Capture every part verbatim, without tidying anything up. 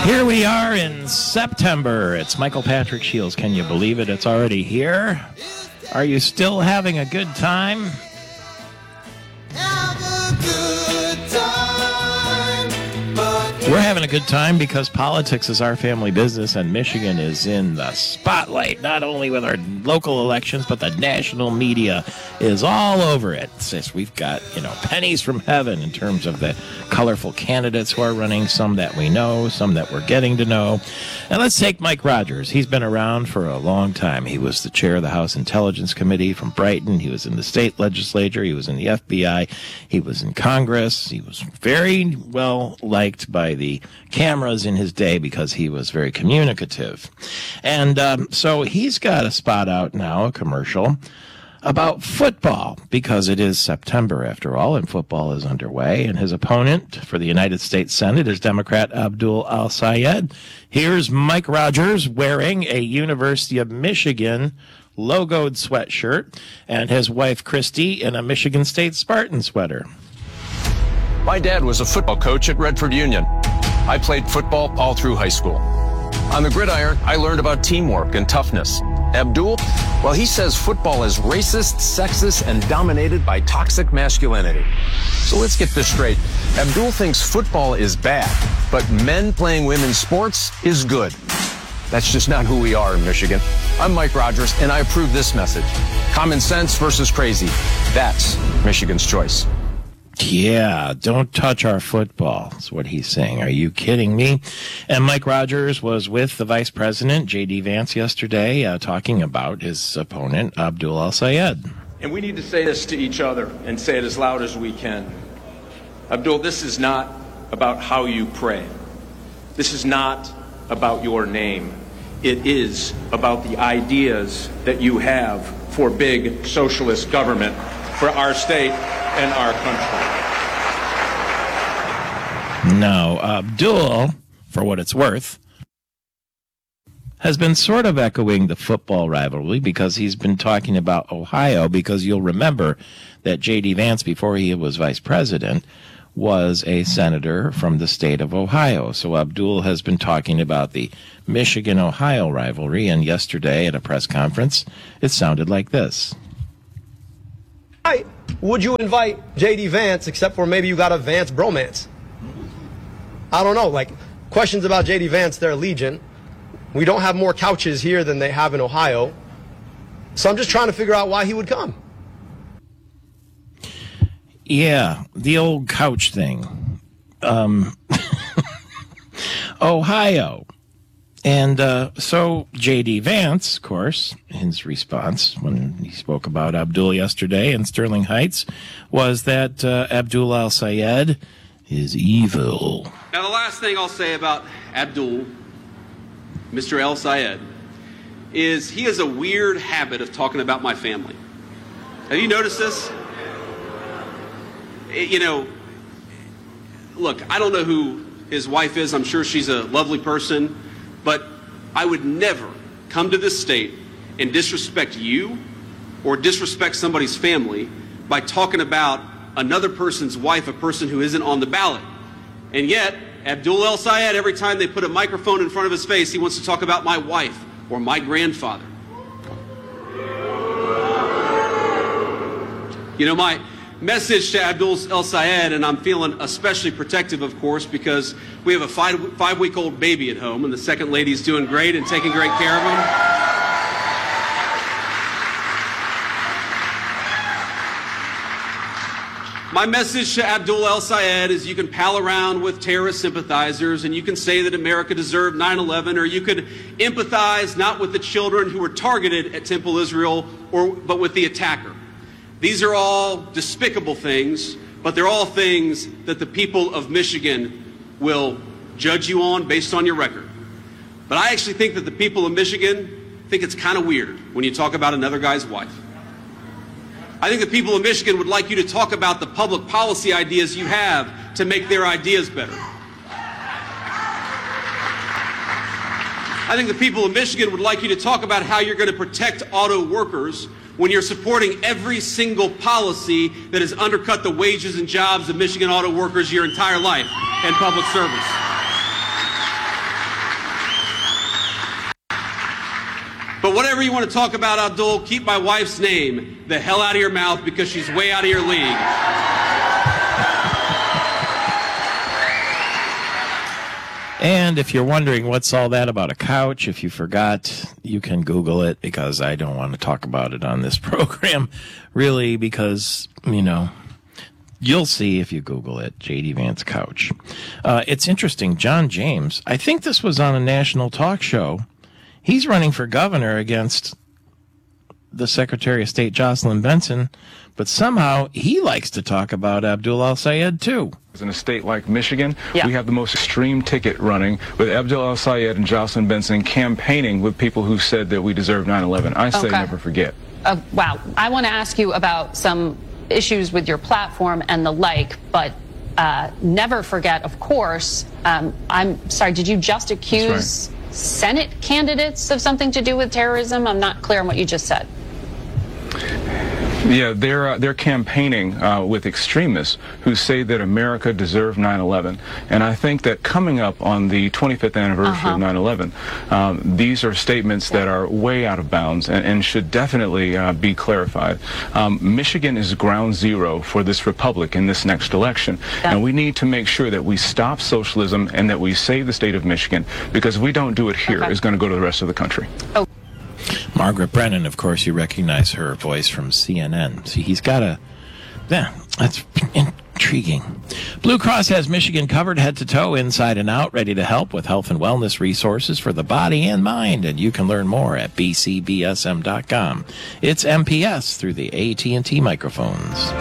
Here we are in September. It's Michael Patrick Shields. Can you believe it? It's already here. Are you still having a good time? Have a good time, but We're having a good time because politics is our family business, and Michigan is in the spotlight, not only with our local elections, but the national media is all over it. Since we've got, you know, pennies from heaven in terms of the colorful candidates who are running, some that we know, some that we're getting to know. And let's take Mike Rogers. He's been around for a long time. He was the chair of the House Intelligence Committee from Brighton. He was in the state legislature. He was in the F B I. He was in Congress. He was very well liked by the cameras in his day because he was very communicative. And um, so he's got a spot out now, a commercial, about football, because it is September after all, and football is underway. And his opponent for the United States Senate is Democrat Abdul El-Sayed. Here's Mike Rogers wearing a University of Michigan logoed sweatshirt, and his wife Christy in a Michigan State Spartan sweater. My dad was a football coach at Redford Union. I played football all through high school. On the gridiron, I learned about teamwork and toughness. Abdul, well, he says football is racist, sexist, and dominated by toxic masculinity. So let's get this straight. Abdul thinks football is bad, but men playing women's sports is good. That's just not who we are in Michigan. I'm Mike Rogers, and I approve this message. Common sense versus crazy. That's Michigan's choice. Yeah, don't touch our football, is what he's saying. Are you kidding me? And Mike Rogers was with the vice president, J D Vance, yesterday, uh, talking about his opponent, Abdul El-Sayed. And we need to say this to each other and say it as loud as we can. Abdul, this is not about how you pray. This is not about your name. It is about the ideas that you have for big socialist government for our state and our country. Now, Abdul, for what it's worth, has been sort of echoing the football rivalry because he's been talking about Ohio, because you'll remember that J D Vance, before he was vice president, was a senator from the state of Ohio. So Abdul has been talking about the Michigan-Ohio rivalry, and yesterday at a press conference, it sounded like this. Why would you invite J D Vance except for maybe you got a Vance bromance? I don't know. Like, questions about J D Vance, they're legion. We don't have more couches here than they have in Ohio. So I'm just trying to figure out why he would come. Yeah, the old couch thing. Um, Ohio. And uh, so J D Vance, of course, his response when he spoke about Abdul yesterday in Sterling Heights was that uh, Abdul El-Sayed is evil. Now, the last thing I'll say about Abdul, Mister El-Sayed, is he has a weird habit of talking about my family. Have you noticed this? You know, look, I don't know who his wife is. I'm sure she's a lovely person. But I would never come to this state and disrespect you or disrespect somebody's family by talking about another person's wife, a person who isn't on the ballot. And yet, Abdul El-Sayed, every time they put a microphone in front of his face, he wants to talk about my wife or my grandfather. You know, my message to Abdul El-Sayed, and I'm feeling especially protective, of course, because we have a five, five-week-old baby at home, and the second lady's doing great and taking great care of him. My message to Abdul El-Sayed is you can pal around with terrorist sympathizers, and you can say that America deserved nine eleven, or you could empathize not with the children who were targeted at Temple Israel, or but with the attacker. These are all despicable things, but they're all things that the people of Michigan will judge you on based on your record. But I actually think that the people of Michigan think it's kind of weird when you talk about another guy's wife. I think the people of Michigan would like you to talk about the public policy ideas you have to make their ideas better. I think the people of Michigan would like you to talk about how you're going to protect auto workers when you're supporting every single policy that has undercut the wages and jobs of Michigan auto workers your entire life and public service. But whatever you want to talk about, Abdul, keep my wife's name the hell out of your mouth because she's way out of your league. And if you're wondering what's all that about a couch, if you forgot, you can Google it because I don't want to talk about it on this program, really, because, you know, you'll see if you Google it, J D Vance couch. Uh, it's interesting, John James, I think this was on a national talk show. He's running for governor against the Secretary of State, Jocelyn Benson, but somehow he likes to talk about Abdul El-Sayed, too. In a state like Michigan, yeah. we have the most extreme ticket running with Abdul El-Sayed and Jocelyn Benson campaigning with people who said that we deserve nine eleven. I say okay. never forget. Uh, wow. I want to ask you about some issues with your platform and the like, but uh, never forget, of course. Um, I'm sorry, did you just accuse right. Senate candidates of something to do with terrorism? I'm not clear on what you just said. Yeah, they're uh, they're campaigning uh, with extremists who say that America deserved nine eleven, and I think that coming up on the twenty-fifth anniversary uh-huh. of nine eleven, um, these are statements that are way out of bounds and, and should definitely uh, be clarified. Um, Michigan is ground zero for this republic in this next election, yeah. and we need to make sure that we stop socialism and that we save the state of Michigan, because if we don't do it here, okay. it's going to go to the rest of the country. Oh. Margaret Brennan, of course, you recognize her voice from C N N. See, he's got a... Yeah, that's intriguing. Blue Cross has Michigan covered head to toe, inside and out, ready to help with health and wellness resources for the body and mind. And you can learn more at b c b s m dot com. It's M P S through the A T and T microphones.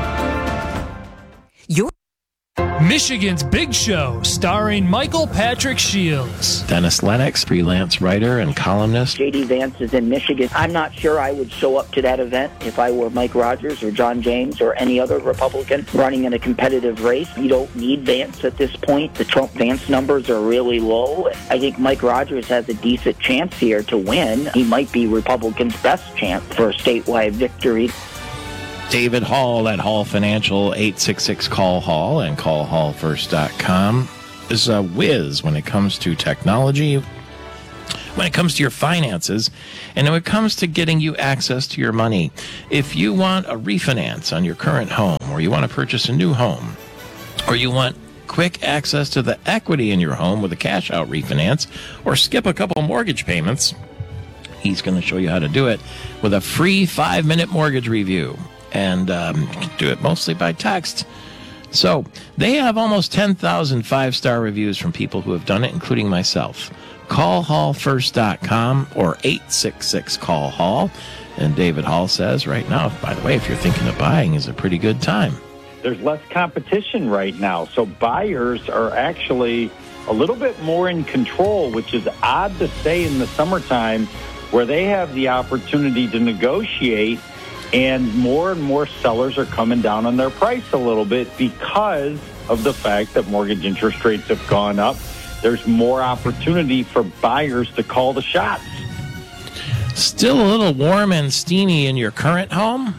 You're Michigan's Big Show, starring Michael Patrick Shields. Dennis Lennox, freelance writer and columnist. J D Vance is in Michigan. I'm not sure I would show up to that event if I were Mike Rogers or John James or any other Republican running in a competitive race. You don't need Vance at this point. The Trump-Vance numbers are really low. I think Mike Rogers has a decent chance here to win. He might be Republicans' best chance for a statewide victory. David Hall at Hall Financial, eight six six call hall, and call hall first dot com is a whiz when it comes to technology, when it comes to your finances, and when it comes to getting you access to your money. If you want a refinance on your current home, or you want to purchase a new home, or you want quick access to the equity in your home with a cash-out refinance, or skip a couple mortgage payments, he's going to show you how to do it with a free five-minute mortgage review. And um, you can do it mostly by text. So they have almost ten thousand five-star reviews from people who have done it, including myself. call hall first dot com or eight six six call hall. And David Hall says right now, by the way, if you're thinking of buying, is a pretty good time. There's less competition right now, so buyers are actually a little bit more in control, which is odd to say in the summertime, where they have the opportunity to negotiate. And more and more sellers are coming down on their price a little bit because of the fact that mortgage interest rates have gone up. There's more opportunity for buyers to call the shots. Still a little warm and steamy in your current home?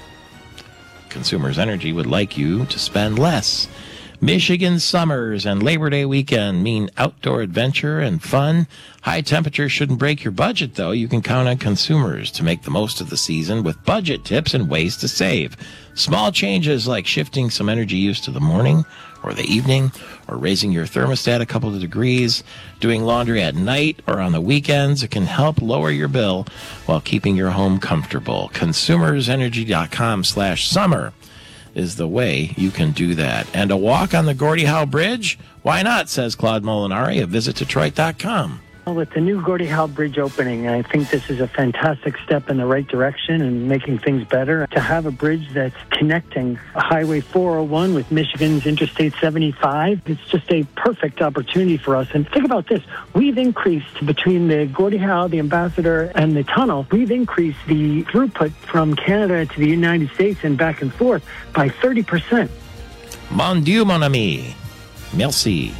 Consumers Energy would like you to spend less. Michigan summers and Labor Day weekend mean outdoor adventure and fun. High temperatures shouldn't break your budget, though. You can count on Consumers to make the most of the season with budget tips and ways to save. Small changes like shifting some energy use to the morning or the evening, or raising your thermostat a couple of degrees, doing laundry at night or on the weekends, it can help lower your bill while keeping your home comfortable. Consumers Energy dot com slash summer is the way you can do that. And a walk on the Gordie Howe Bridge? Why not, says Claude Molinari of visit detroit dot com. Well, with the new Gordie Howe Bridge opening, I think this is a fantastic step in the right direction and making things better. To have a bridge that's connecting Highway four oh one with Michigan's Interstate seventy-five, it's just a perfect opportunity for us. And think about this. We've increased between the Gordie Howe, the Ambassador, and the tunnel, we've increased the throughput from Canada to the United States and back and forth by thirty percent. Mon Dieu, mon ami. Merci.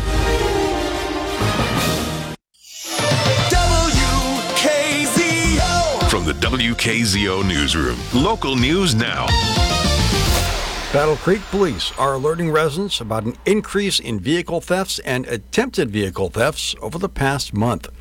From the W K Z O Newsroom, local news now. Battle Creek Police are alerting residents about an increase in vehicle thefts and attempted vehicle thefts over the past month.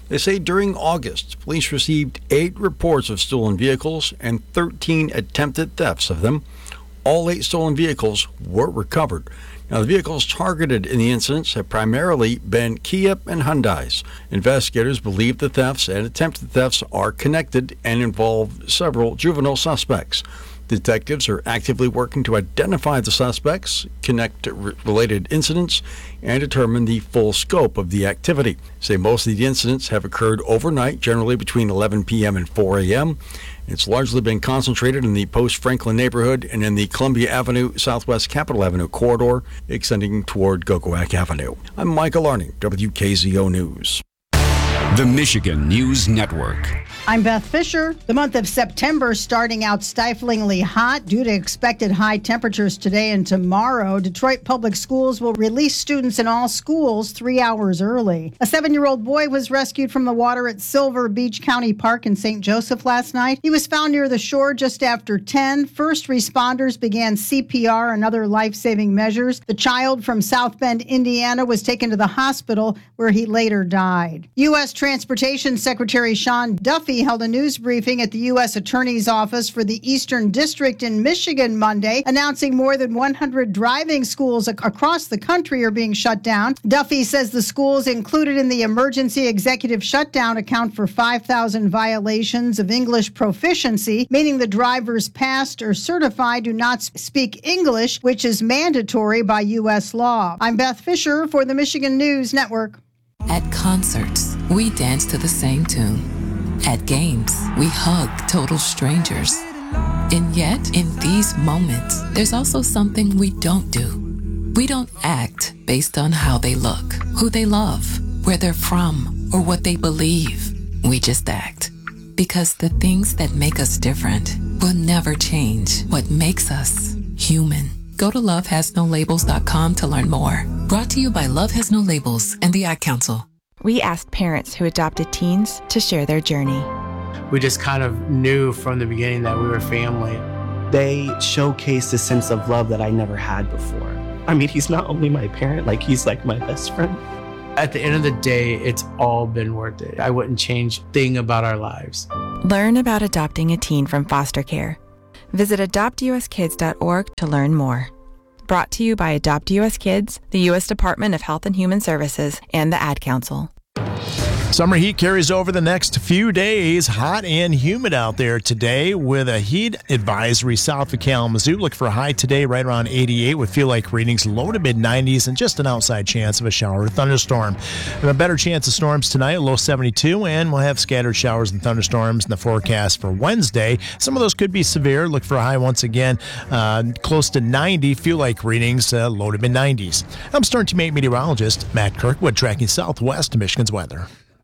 They say during August, police received eight reports of stolen vehicles and thirteen attempted thefts of them. All eight stolen vehicles were recovered. Now, the vehicles targeted in the incidents have primarily been Kia and Hyundais. Investigators believe the thefts and attempted thefts are connected and involve several juvenile suspects. Detectives are actively working to identify the suspects, connect related incidents, and determine the full scope of the activity. Say most of the incidents have occurred overnight, generally between eleven p.m. and four a.m. It's largely been concentrated in the Post-Franklin neighborhood and in the Columbia Avenue, Southwest Capitol Avenue corridor, extending toward Gogoak Avenue. I'm Michael Arning, W K Z O News. The Michigan News Network. I'm Beth Fisher. The month of September starting out stiflingly hot due to expected high temperatures today and tomorrow. Detroit Public Schools will release students in all schools three hours early. A seven-year-old boy was rescued from the water at Silver Beach County Park in Saint Joseph last night. He was found near the shore just after ten. First responders began C P R and other life-saving measures. The child from South Bend, Indiana, was taken to the hospital where he later died. U S Transportation Secretary Sean Duffy held a news briefing at the U S Attorney's Office for the Eastern District in Michigan Monday, announcing more than one hundred driving schools ac- across the country are being shut down. Duffy says the schools included in the emergency executive shutdown account for five thousand violations of English proficiency, meaning the drivers passed or certified do not speak English, which is mandatory by U S law. I'm Beth Fisher for the Michigan News Network. At concerts, we dance to the same tune. At games, we hug total strangers. And yet, in these moments, there's also something we don't do. We don't act based on how they look, who they love, where they're from, or what they believe. We just act. Because the things that make us different will never change what makes us human. Go to love has no labels dot com to learn more. Brought to you by Love Has No Labels and the Ad Council. We asked parents who adopted teens to share their journey. We just kind of knew from the beginning that we were family. They showcased a sense of love that I never had before. I mean, he's not only my parent, like he's like my best friend. At the end of the day, it's all been worth it. I wouldn't change a thing about our lives. Learn about adopting a teen from foster care. Visit adopt u s kids dot org to learn more. Brought to you by Adopt U S Kids, the U S Department of Health and Human Services, and the Ad Council. Summer heat carries over the next few days. Hot and humid out there today with a heat advisory south of Kalamazoo. Look for a high today right around eighty-eight with feel-like readings low to mid-nineties and just an outside chance of a shower or thunderstorm. We have a better chance of storms tonight, low seventy-two, and we'll have scattered showers and thunderstorms in the forecast for Wednesday. Some of those could be severe. Look for a high once again uh, close to ninety. Feel-like readings uh, low to mid-nineties. I'm Stern Teammate meteorologist Matt Kirkwood tracking southwest Michigan's weather.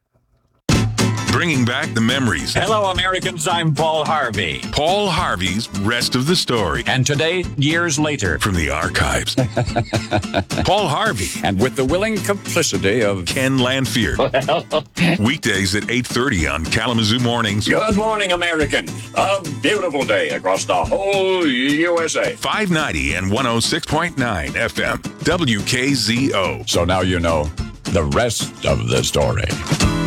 Bringing back the memories. Hello, Americans. I'm Paul Harvey. Paul Harvey's Rest of the Story. And today, years later. From the archives. Paul Harvey. And with the willing complicity of Ken Lanfear. Weekdays at eight thirty on Kalamazoo Mornings. Good morning, American. A beautiful day across the whole U S A. five ninety and one oh six point nine F M. W K Z O. So now you know the rest of the story.